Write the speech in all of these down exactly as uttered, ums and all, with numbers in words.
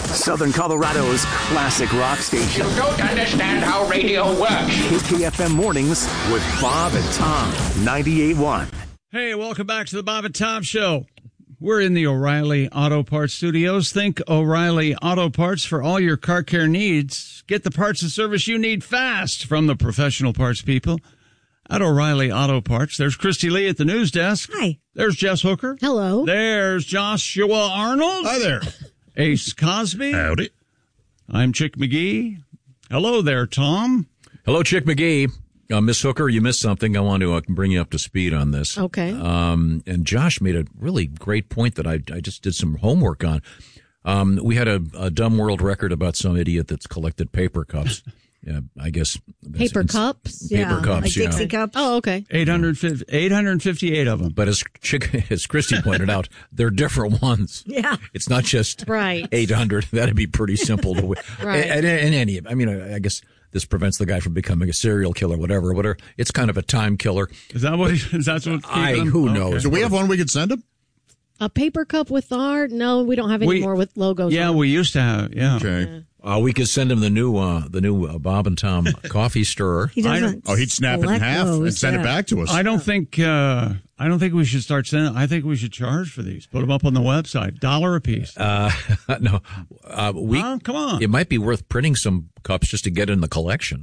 Southern Colorado's classic rock station. You don't understand how radio works. K K F M Mornings with Bob and Tom, ninety-eight point one. Hey, welcome back to the Bob and Tom Show. We're in the O'Reilly Auto Parts Studios. Think O'Reilly Auto Parts for all your car care needs. Get the parts and service you need fast from the professional parts people at O'Reilly Auto Parts. There's Christy Lee at the news desk. Hi. There's Jess Hooker. Hello. There's Joshua Arnold. Hi there. Ace Cosby. Howdy. I'm Chick McGee. Hello there, Tom. Hello, Chick McGee. Uh, Miss Hooker, you missed something. I want to uh, bring you up to speed on this. Okay. Um, and Josh made a really great point that I, I just did some homework on. Um, we had a, a dumb world record about some idiot that's collected paper cups. Yeah, I guess. Paper cups? Paper yeah. cups, Like yeah. Dixie cups? Oh, okay. eight hundred fifty, eight hundred fifty-eight of them. But as Chick, as Christy pointed out, they're different ones. Yeah. It's not just right. eight hundred. That'd be pretty simple to win. Right. And, and, and any, I mean, I guess this prevents the guy from becoming a serial killer, whatever, whatever. It's kind of a time killer. Is that what? He, is that what? I who okay. knows? Do we have one we could send him? A paper cup with art? No, we don't have any We- more with logos Yeah, on. we used to have. Yeah. Okay. Uh, we could send him the new, uh, the new uh, Bob and Tom coffee stirrer. He doesn't Oh, he'd snap it in select half those, and send yeah. it back to us. I don't think. Uh, I don't think we should start sending. I think we should charge for these. Put them up on the website. Dollar a piece. Uh, no, uh, we. Oh, come on. It might be worth printing some cups just to get in the collection.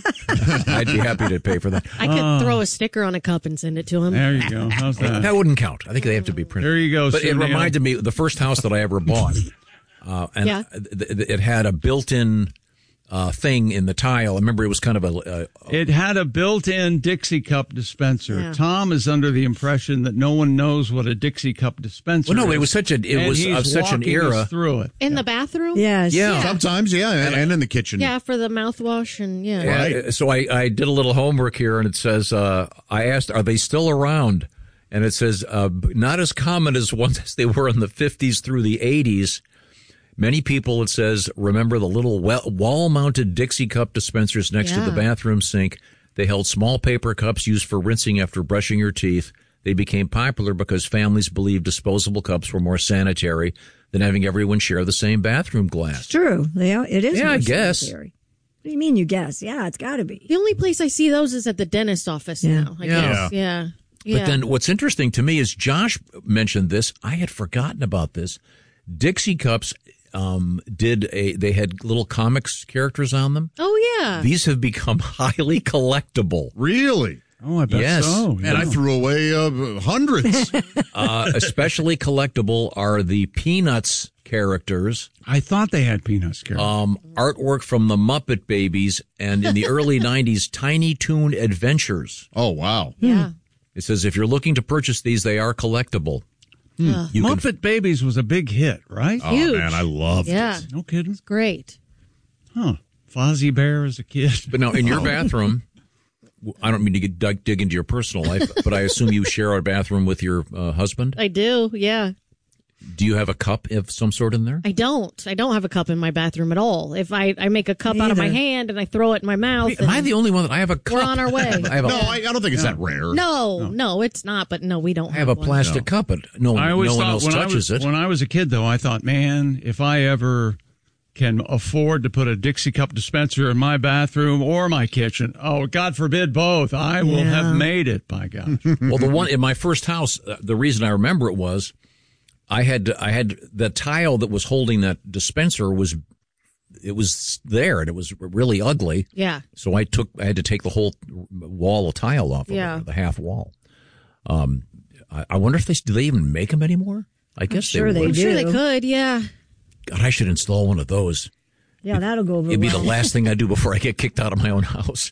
I'd be happy to pay for that. I could Oh. throw a sticker on a cup and send it to him. There you go. How's that? That wouldn't count. I think they have to be printed. There you go. But it Sunil. reminded me the first house that I ever bought, uh, and Yeah. th- th- it had a built-in uh, thing in the tile. I remember it was kind of a. a It had a built-in Dixie cup dispenser. Yeah. Tom is under the impression that no one knows what a Dixie cup dispenser well, no, is. it was such a. It And was he's of such an walking us era. through it. In the bathroom? Yes. Yeah. Sometimes, yeah, and, and in the kitchen. Yeah, for the mouthwash and yeah. Yeah, so I, I did a little homework here, and it says, uh, I asked, are they still around? And it says, uh, not as common as ones as they were in the fifties through the eighties. Many people, it says, remember the little wall-mounted Dixie cup dispensers next Yeah. to the bathroom sink. They held small paper cups used for rinsing after brushing your teeth. They became popular because families believed disposable cups were more sanitary than having everyone share the same bathroom glass. It's true. They are, it is. Yeah, more I guess. sanitary. What do you mean you guess? Yeah, it's got to be. The only place I see those is at the dentist's office Yeah. now, I Yeah. guess. Yeah. Yeah. But then what's interesting to me is Josh mentioned this. I had forgotten about this. Dixie cups um, did a, they had little comics characters on them. Oh, yeah. These have become highly collectible. Really? Oh, I bet Yes. so. And I threw away uh, hundreds. Uh, especially collectible are the Peanuts characters, I thought they had Peanuts, Carol. um, artwork from the Muppet Babies, and in the early nineties, Tiny Toon Adventures. Oh, wow. yeah. It says if you're looking to purchase these, they are collectible. You can Muppet Babies was a big hit, right? Oh, Huge. man, I loved Yeah. it. No kidding. Great. Huh. Fozzie Bear as a kid. But no, in your bathroom, I don't mean to get dug, dig into your personal life, but I assume you share a bathroom with your uh, husband. I do. Yeah. Do you have a cup of some sort in there? I don't. I don't have a cup in my bathroom at all. If I, I make a cup Me out of my either. hand and I throw it in my mouth. Wait, am I and- the only one that I have a cup? We're on our way. I have a, No, I, I don't think it's that rare. No, no, it's not. But no, we don't I have a one. plastic cup, but no, I always no one thought else when I touches was, it. When I was a kid, though, I thought, man, if I ever can afford to put a Dixie cup dispenser in my bathroom or my kitchen, oh, God forbid both, I will Yeah. have made it, by gosh. Well, the one in my first house, uh, the reason I remember it was I had I had the tile that was holding that dispenser was it was there and it was really ugly. Yeah. So I took I had to take the whole wall of tile off of Yeah. it, the half wall. Um, I, I wonder if they do they even make them anymore. I guess sure they they would. I'm sure they do. could. Yeah. God, I should install one of those. Yeah, that'll go over It'd be the well. last thing I do before I get kicked out of my own house.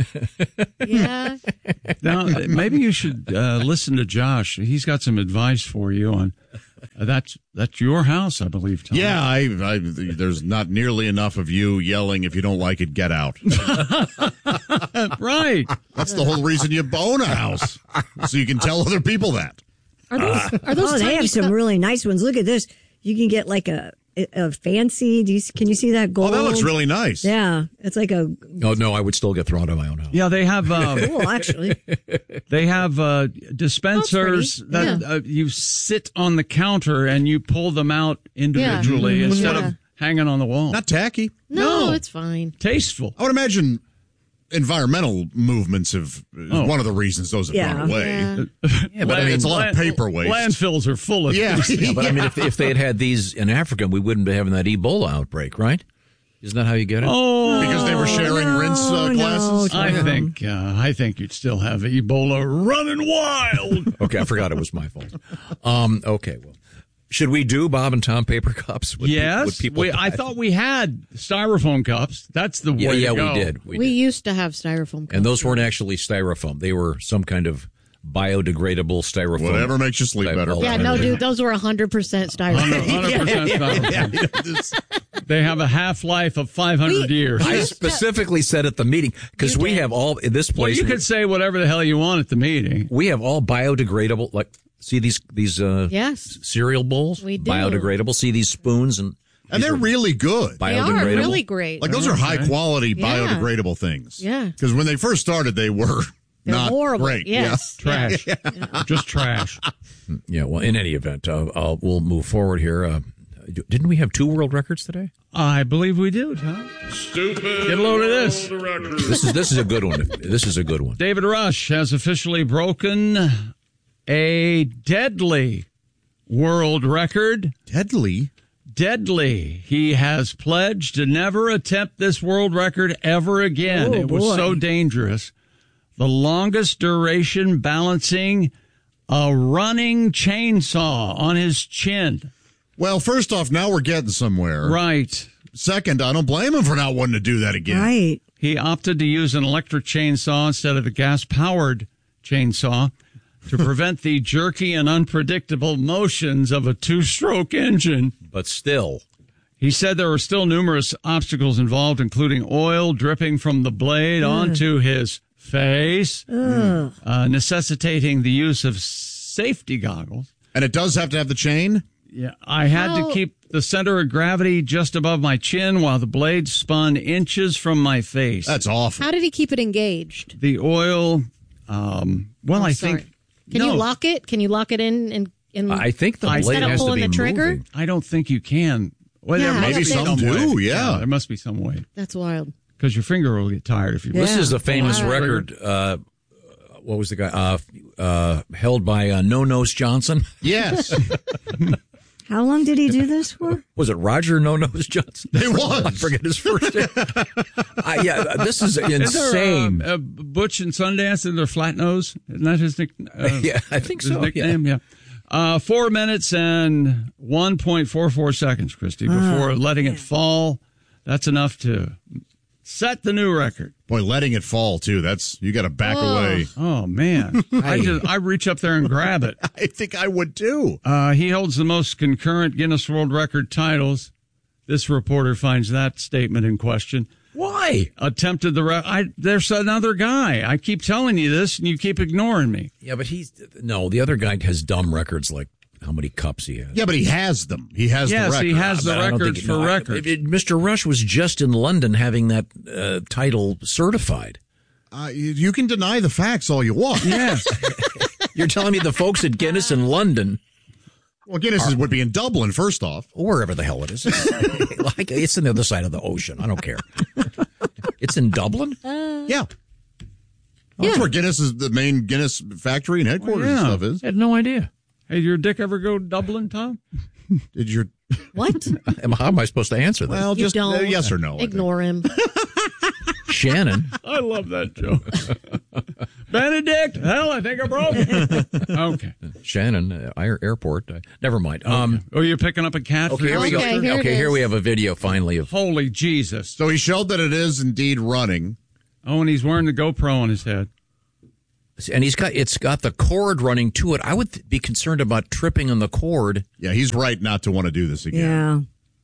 Yeah. Now, maybe you should uh, listen to Josh. He's got some advice for you on uh, that's that's your house, I believe, Tom. Yeah, I, I, there's not nearly enough of you yelling, if you don't like it, get out. Right. That's the whole reason you own a house, so you can tell other people that. Are those, are those Oh, they tiny have some cup- really nice ones. Look at this. You can get like a, a fancy. Do you, can you see that gold? Oh, that looks really nice. Yeah, it's like a Oh no, I would still get thrown out of my own house. Yeah, they have uh, cool, actually. they have uh, dispensers That's pretty. that uh, you sit on the counter and you pull them out individually Yeah. instead Yeah. of hanging on the wall. Not tacky. No, No. it's fine. Tasteful. I would imagine environmental movements have is Oh. one of the reasons those have Yeah. gone away. Yeah. Yeah, but I mean, It's a lot of paper waste. Landfills are full of Yeah. yeah, but I mean, if, if they had had these in Africa, we wouldn't be having that Ebola outbreak, right? Isn't that how you get it? Oh, Because they were sharing no, rinse uh, no, glasses. I Yeah. think uh, I think you'd still have Ebola running wild. Okay, I forgot it was my fault. Um, okay, well, should we do Bob and Tom paper cups? Would pe- yes, would people we, I buy- thought we had styrofoam cups. That's the Yeah, way yeah, to go. we did. We, We did. used to have styrofoam cups. And those weren't actually styrofoam; they were some kind of biodegradable styrofoam. Whatever makes you sleep type better. of- Yeah, no, dude, those were one hundred percent styrofoam. one hundred percent styrofoam. They have a half life of five hundred years. I specifically said at the meeting because You we did. have all in this Well, place. you could say whatever the hell you want at the meeting. we have all biodegradable. Like, see these these uh, Yes. cereal bowls. We do. Biodegradable. See these spoons and And they're really good. They are biodegradable. really great. Like those are high quality Yeah. biodegradable things. Yeah. Because when they first started, they were They're not horrible. great. Yes. Trash. Just trash. Yeah. Well, in any event, uh, uh, we'll move forward here. Uh, didn't we have two world records today? I believe we do, Tom. Stupid. Get a load of this. This is this is a good one. This is a good one. David Rush has officially broken a deadly world record. Deadly. Deadly. He has pledged to never attempt this world record ever again. Oh, it was boy. so dangerous. The longest duration balancing a running chainsaw on his chin. Well, first off, now we're getting somewhere. Right. Second, I don't blame him for not wanting to do that again. Right. He opted to use an electric chainsaw instead of a gas-powered chainsaw to prevent the jerky and unpredictable motions of a two-stroke engine. But still, He said there were still numerous obstacles involved, including oil dripping from the blade onto his face, uh, necessitating the use of safety goggles. And it does have to have the chain? Yeah, I had How- to keep the center of gravity just above my chin while the blade spun inches from my face. That's awful. How did he keep it engaged? The oil, um, well, I'm I sorry. think. Can no, you lock it? Can you lock it in? in, in I think the I- blade Instead of has to pulling be the trigger? moving. I don't think you can. Well, Yeah, there must Maybe be some way. do, yeah. There must be some way That's wild. because your finger will get tired if you. Yeah. This is a famous Wow. record. Uh, what was the guy? Uh, uh, held by uh, No Nose Johnson. Yes. How long did he do this for? Was it Roger No Nose Johnson? It was. I forget his first name. I, yeah, this is Is there, insane. uh, uh, Butch and Sundance and their flat nose? Isn't that his nick? Uh, Yeah, I think his so, nickname. Yeah. Uh, four minutes and one point four four seconds, Christy, before letting it fall. That's enough to set the new record. Boy, letting it fall, too. That's, you got to back away. Oh man, I just I reach up there and grab it. I think I would, too. Uh, he holds the most concurrent Guinness World Record titles. This reporter finds that statement in question. Why? Attempted the re- I there's another guy. I keep telling you this, and you keep ignoring me. Yeah, but he's no. The other guy has dumb records like how many cups he has. Yeah, but he has them. He has Yes, the record. he has the But I don't records think- for no, I- records. it- Mister Rush was just in London having that uh, title certified. Uh, you, you can deny the facts all you want. Yes. You're telling me the folks at Guinness in London, Well, Guinness is, would be in Dublin, first off. or wherever the hell it is, it's, like it's on the other side of the ocean. I don't care. It's in Dublin. Yeah. That's where Guinness is, the main Guinness factory and headquarters and yeah. stuff is. I had no idea. Hey, did your dick ever go to Dublin, Tom? Did your, What? How am I supposed to answer that? well, You just uh, don't. yes or no. I think. Ignore him. Shannon. I love that joke. Benedict, hell, I think I broke it. Okay. Shannon, uh, Air- airport. Uh, never mind. Um, Oh, you're picking up a cat? okay, for here we your go. Okay, here it okay, here is. we have a video finally of. Holy Jesus. So he showed that it is indeed running. Oh, and he's wearing the GoPro on his head. And he's got it's got the cord running to it. I would th- be concerned about tripping on the cord. Yeah, he's right not to want to do this again. Yeah.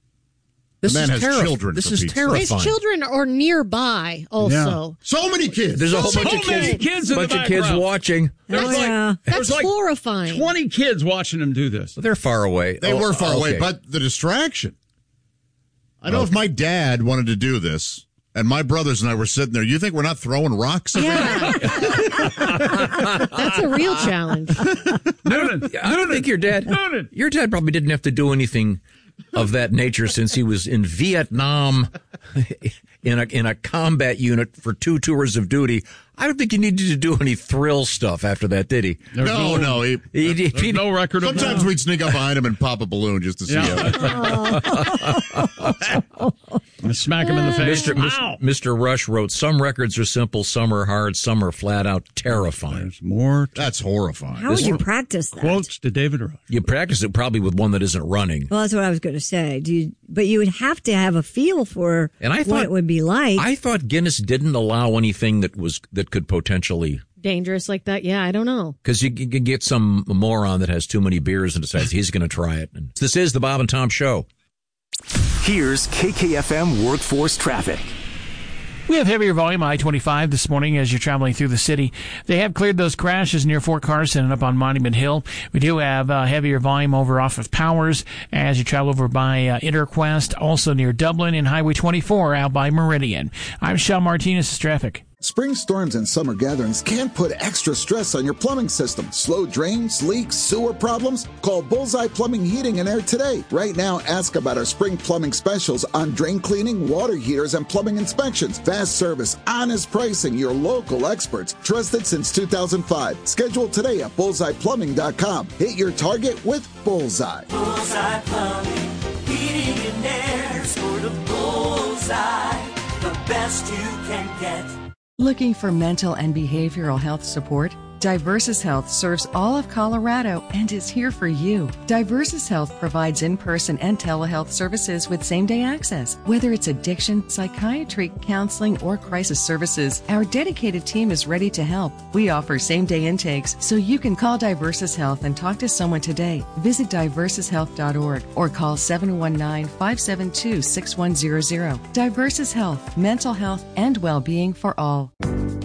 This man is has terrif- children, This for is Pete's sake. terrifying. His children are nearby also. So many kids. There's a whole So bunch of many kids, kids in the bunch of kids background. watching. There's Oh, like, yeah. That's there's like horrifying. twenty kids watching him do this. They're far away. They Oh, were far away, okay. but the distraction. I know if my dad wanted to do this, and my brothers and I were sitting there, you think we're not throwing rocks at Yeah. That's a real challenge. Noonan, I don't think your dad. Noonan. Your dad probably didn't have to do anything of that nature since he was in Vietnam in a in a combat unit for two tours of duty. I don't think he needed to do any thrill stuff after that, did he? There's No, no. He, He- he- There's no record of sometimes that. we'd sneak up behind him and pop a balloon just to see Yeah. him. Smack him in the face. Mister Ow! Mister Rush wrote, "Some records are simple, some are hard, some are flat out terrifying." There's more That's horrifying. How would you practice that? quotes to David Rush. You practice it probably with one that isn't running. Well, that's what I was going to say. Do you, but you would have to have a feel for And I what thought it would be like. I thought Guinness didn't allow anything that was that could potentially, Dangerous like that? Yeah, I don't know. because you can get some moron that has too many beers and decides he's going to try it. And this is the Bob and Tom Show. Here's K K F M Workforce Traffic. We have heavier volume I twenty-five this morning as you're traveling through the city. They have cleared those crashes near Fort Carson and up on Monument Hill. We do have uh, heavier volume over off of Powers as you travel over by uh, Interquest, also near Dublin, and Highway twenty-four out by Meridian. I'm Sean Martinez, this is traffic. Spring storms and summer gatherings can put extra stress on your plumbing system. Slow drains, leaks, sewer problems? Call Bullseye Plumbing, Heating and Air today. Right now, ask about our spring plumbing specials on drain cleaning, water heaters, and plumbing inspections. Fast service, honest pricing, your local experts. Trusted since two thousand five. Schedule today at bullseye plumbing dot com. Hit your target with Bullseye. Bullseye Plumbing, Heating and Air, sort of Bullseye, the best you can get. Looking for mental and behavioral health support? Diversus Health serves all of Colorado and is here for you. Diversus Health provides in-person and telehealth services with same-day access. Whether it's addiction, psychiatry, counseling, or crisis services, our dedicated team is ready to help. We offer same-day intakes, so you can call Diversus Health and talk to someone today. Visit diversus health dot org or call seven one nine, five seven two, six one zero zero. Diversus Health, mental health and well-being for all.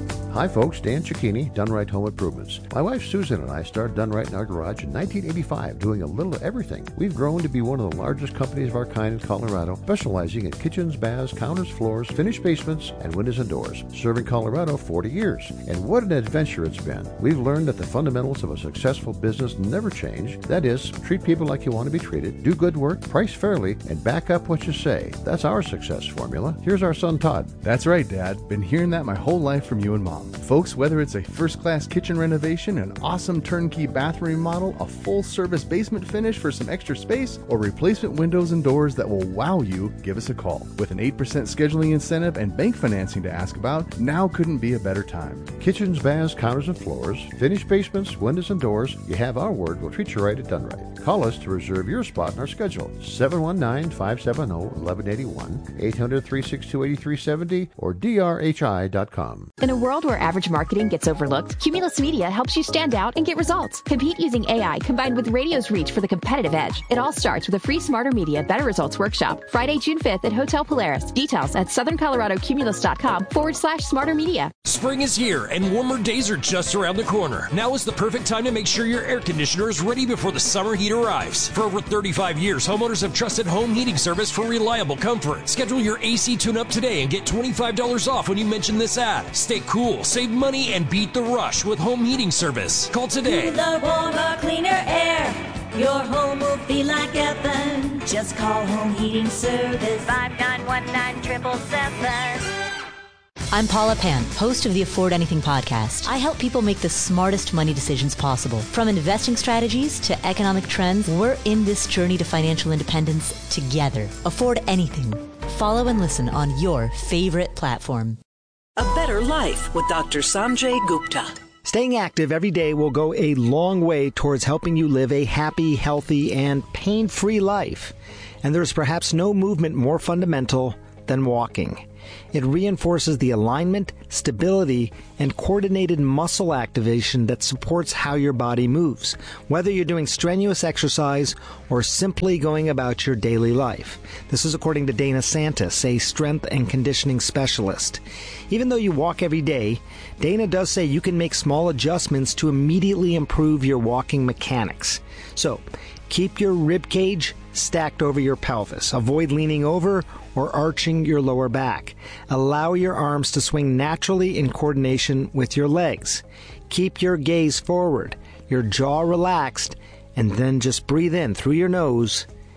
Hi folks, Dan Cicchini, Done Right Home Improvements. My wife Susan and I started Done Right in our garage in nineteen eighty-five, doing a little of everything. We've grown to be one of the largest companies of our kind in Colorado, specializing in kitchens, baths, counters, floors, finished basements, and windows and doors. Serving Colorado forty years. And what an adventure it's been. We've learned that the fundamentals of a successful business never change. That is, treat people like you want to be treated, do good work, price fairly, and back up what you say. That's our success formula. Here's our son Todd. That's right, Dad. Been hearing that my whole life from you and Mom. Folks, whether it's a first-class kitchen renovation, an awesome turnkey bathroom remodel, a full-service basement finish for some extra space, or replacement windows and doors that will wow you, give us a call. With an eight percent scheduling incentive and bank financing to ask about, now couldn't be a better time. Kitchens, baths, counters, and floors, finished basements, windows, and doors. You have our word. We'll treat you right at Done Right. Call us to reserve your spot in our schedule. seven one nine, five seven zero, one one eight one, eight hundred, three six two, eight three seven zero, or D R H I dot com. In a world where average marketing gets overlooked, Cumulus Media helps you stand out and get results. Compete using A I combined with radio's reach for the competitive edge. It all starts with a free Smarter Media Better Results workshop, Friday, June fifth at Hotel Polaris. Details at southern colorado cumulus dot com forward slash smarter media. Spring is here and warmer days are just around the corner. Now is the perfect time to make sure your air conditioner is ready before the summer heat arrives. For over thirty-five years, homeowners have trusted home heating service for reliable comfort. Schedule your A C tune-up today and get twenty-five dollars off when you mention this ad. Stay cool, save money, and beat the rush with home heating service. Call today. Cooler, warmer, cleaner air. Your home will feel like heaven. Just call Home Heating Service. five nine one nine, seven seven seven. I'm Paula Pan, host of the Afford Anything podcast. I help people make the smartest money decisions possible. From investing strategies to economic trends, we're in this journey to financial independence together. Afford Anything. Follow and listen on your favorite platform. A better life with Doctor Sanjay Gupta. Staying active every day will go a long way towards helping you live a happy, healthy, and pain-free life. And there's perhaps no movement more fundamental than walking. It reinforces the alignment, stability, and coordinated muscle activation that supports how your body moves, whether you're doing strenuous exercise or simply going about your daily life. This is according to Dana Santis, a strength and conditioning specialist. Even though you walk every day, Dana does say you can make small adjustments to immediately improve your walking mechanics. So, keep your rib cage stacked over your pelvis. Avoid leaning over or arching your lower back. Allow your arms to swing naturally in coordination with your legs. Keep your gaze forward, your jaw relaxed, and then just breathe in through your nose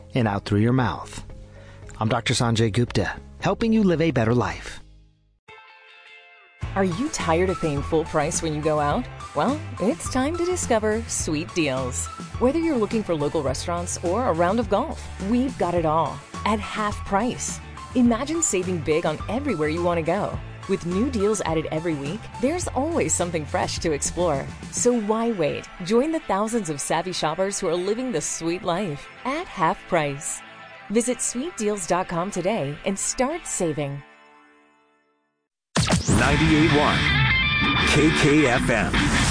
and out through your mouth. I'm Doctor Sanjay Gupta, helping you live a better life. Are you tired of paying full price when you go out? Well, it's time to discover Sweet Deals. Whether you're looking for local restaurants or a round of golf, we've got it all at half price. Imagine saving big on everywhere you want to go. With new deals added every week, there's always something fresh to explore. So why wait? Join the thousands of savvy shoppers who are living the sweet life at half price. Visit sweet deals dot com today and start saving. ninety-eight point one K K F M.